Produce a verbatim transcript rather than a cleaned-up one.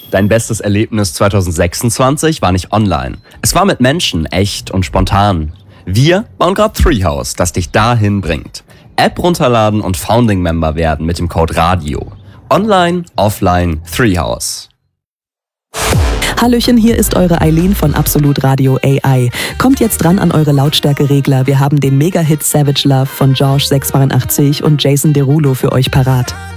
Dein bestes Erlebnis zwanzig sechsundzwanzig war nicht online. Es war mit Menschen, echt und spontan. Wir bauen gerade Treehouse, das dich dahin bringt. App runterladen und Founding-Member werden mit dem Code RADIO. Online, offline, Treehouse. Hallöchen, hier ist eure Eileen von Absolut Radio A I. Kommt jetzt ran an eure Lautstärkeregler. Wir haben den Mega-Hit Savage Love von George sechs achtzig und Jason Derulo für euch parat.